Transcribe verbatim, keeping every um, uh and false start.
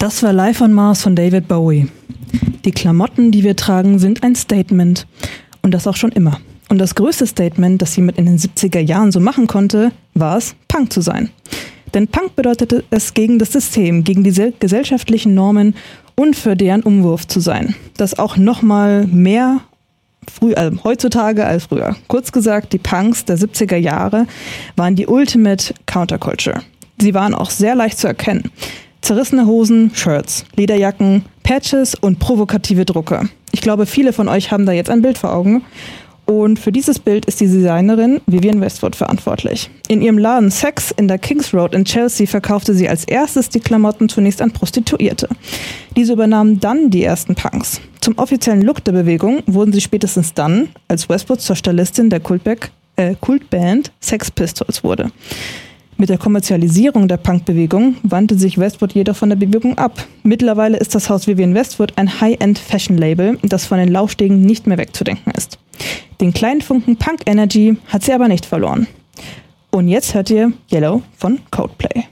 Das war Live on Mars von David Bowie. Die Klamotten, die wir tragen, sind ein Statement. Und das auch schon immer. Und das größte Statement, das jemand in den siebziger Jahren so machen konnte, war es, Punk zu sein. Denn Punk bedeutete es, gegen das System, gegen die gesellschaftlichen Normen und für deren Umwurf zu sein. Das auch nochmal mehr früh, also heutzutage als früher. Kurz gesagt, die Punks der siebziger Jahre waren die Ultimate Counterculture. Sie waren auch sehr leicht zu erkennen. Zerrissene Hosen, Shirts, Lederjacken, Patches und provokative Drucke. Ich glaube, viele von euch haben da jetzt ein Bild vor Augen. Und für dieses Bild ist die Designerin Vivienne Westwood verantwortlich. In ihrem Laden Sex in der Kings Road in Chelsea verkaufte sie als erstes die Klamotten zunächst an Prostituierte. Diese übernahmen dann die ersten Punks. Zum offiziellen Look der Bewegung wurden sie spätestens dann, als Westwood zur Stylistin der Kultback, äh, Kultband Sex Pistols wurde. Mit der Kommerzialisierung der Punkbewegung wandte sich Westwood jedoch von der Bewegung ab. Mittlerweile ist das Haus Vivienne Westwood ein High-End-Fashion-Label, das von den Laufstegen nicht mehr wegzudenken ist. Den kleinen Funken Punk-Energy hat sie aber nicht verloren. Und jetzt hört ihr Yellow von Coldplay.